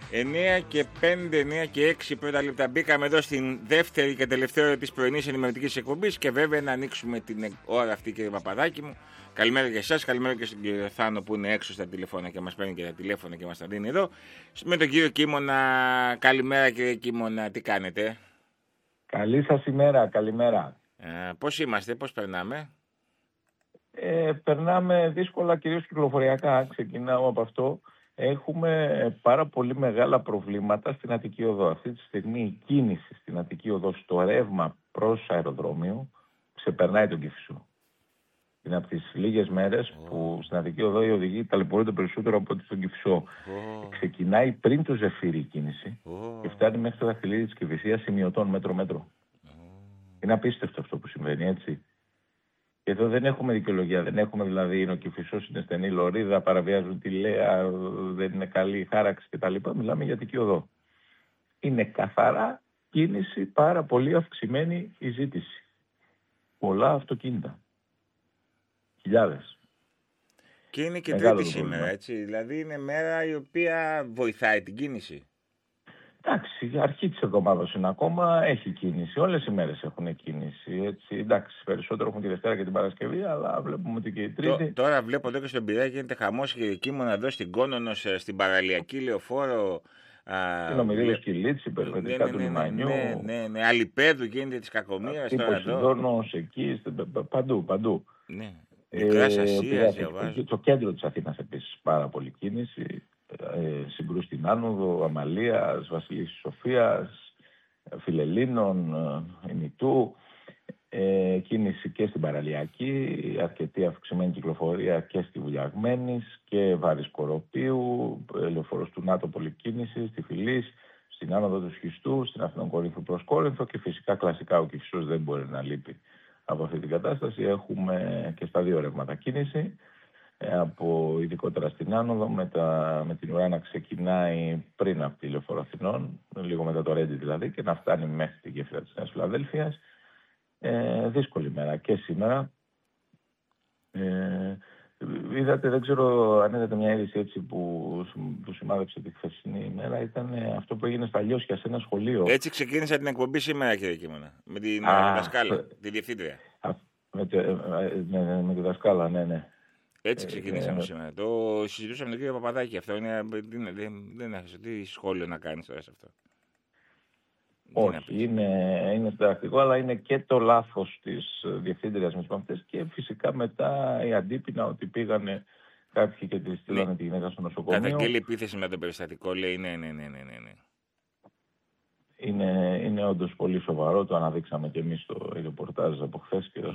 9 και 5, 9 και 6 πρώτα λεπτά. Μπήκαμε εδώ στην δεύτερη και τελευταία ώρα της πρωινής ενημερωτικής εκπομπής και βέβαια να ανοίξουμε την ώρα αυτή, κύριε Παπαδάκη μου. Καλημέρα και εσάς, καλημέρα και στον κύριο Θάνο που είναι έξω στα τηλεφώνα και μας παίρνει και τα τηλέφωνα και μας τα δίνει εδώ. Με τον κύριο Κίμωνα, καλημέρα κύριε Κίμωνα, τι κάνετε? Καλή σας ημέρα, καλημέρα. Πώς είμαστε, πώς περνάμε? Περνάμε δύσκολα, κυρίως κυκλοφοριακά, ξεκινάω από αυτό. Έχουμε πάρα πολύ μεγάλα προβλήματα στην Αττική Οδό. Αυτή τη στιγμή η κίνηση στην Αττική Οδό στο ρεύμα προς αεροδρόμιο ξεπερνάει τον Κηφισό. Είναι από τις λίγες μέρες που στην Αττική Οδό οι οδηγοί ταλαιπωρούνται περισσότερο από ό,τι στον Κηφισό. Ξεκινάει πριν το Ζεφύρι η κίνηση και φτάνει μέχρι το δαχτυλίδι της Κηφισίας σημειωτών μέτρο-μέτρο. Είναι απίστευτο αυτό που συμβαίνει, έτσι. Και εδώ δεν έχουμε δικαιολογία. Δεν έχουμε δηλαδή είναι ο Κηφισός, είναι στενή λωρίδα, παραβιάζουν τη Λέα, δεν είναι καλή η χάραξη κτλ. Μιλάμε για Αττική Οδό. Είναι καθαρά κίνηση, πάρα πολύ αυξημένη η ζήτηση. Πολλά αυτοκίνητα. Χιλιάδες. Και είναι και Τρίτη σήμερα, έτσι. Δηλαδή είναι μέρα η οποία βοηθάει την κίνηση. Εντάξει, η αρχή της εβδομάδας είναι ακόμα, έχει κίνηση. Όλες οι μέρες έχουν κίνηση. Έτσι. Εντάξει, περισσότερο έχουν τη Δευτέρα και την Παρασκευή, αλλά βλέπουμε ότι και η Τρίτη. Τώρα βλέπω εδώ και στον Πειραιά γίνεται χαμός και Κίμωνα εδώ στην Κόνονος, στην παραλιακή λεωφόρο. Στην Ομηρίδος Κιλίτση, περιφερειακά του Λιμανιού. Ναι. Αλιπέδου γίνεται της Κακομοίρας τώρα εδώ. Ποσειδώνος, εκεί, παντού. Ναι. Μικράς Ασίας διαβάζω. Το κέντρο της Αθήνας επίσης πάρα πολύ κίνηση. Συγκρούς στην Άνοδο, Αμαλίας, Βασιλής Σοφίας, Φιλελλήνων, Ημιτού, κίνηση και στην Παραλιακή, αρκετή αυξημένη κυκλοφορία και στη Βουλιαγμένης και Βάρης Κοροπίου, λεωφόρος του ΝΑΤΟ πολυκίνηση, στη Φυλής, στην Άνοδο του Σχιστού, στην Αθηνών Κορίνθου προς Κόρινθο και φυσικά κλασικά ο Κηφισός δεν μπορεί να λείπει από αυτή την κατάσταση. Έχουμε και στα δύο ρεύματα κίνηση. Από ειδικότερα στην Άνοδο, με την ουρά να ξεκινάει πριν από τη Λεωφόρο Αθηνών, λίγο μετά το Ρέντι δηλαδή, και να φτάνει μέχρι τη γέφυρα της Νέας Φιλαδέλφειας. Δύσκολη μέρα και σήμερα. Είδατε, δεν ξέρω αν είδατε μια είδηση έτσι που σημάδεψε τη χθεσινή ημέρα, ήταν αυτό που έγινε στα Λιώσια σε ένα σχολείο. Έτσι ξεκίνησα την εκπομπή σήμερα, κύριε Κίμωνα, με την δασκάλα, τη διευθύντρια. Με τη δασκάλα, ναι. Έτσι ξεκινήσαμε σήμερα. Το συζητούσαμε με τον κύριο Παπαδάκη. Αυτό δεν έχασε. Τι σχόλιο να κάνεις τώρα σε αυτό? Όχι, είναι διδακτικό, αλλά είναι και το λάθος της διευθύντριας μεσοπαμπτές και φυσικά μετά η αντίπεινα ότι πήγανε κάποιοι και τη στείλανε τη γυναίκα στο νοσοκομείο. Καταγγέλει επίθεση με το περιστατικό, λέει ναι. Είναι όντως πολύ σοβαρό, το αναδείξαμε και εμείς στο ρεπορτάζ από χθες και